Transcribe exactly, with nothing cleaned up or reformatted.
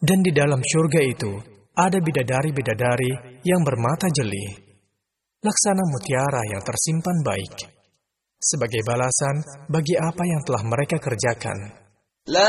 Dan di dalam syurga itu ada bidadari-bidadari yang bermata jeli, laksana mutiara yang tersimpan baik, sebagai balasan bagi apa yang telah mereka kerjakan.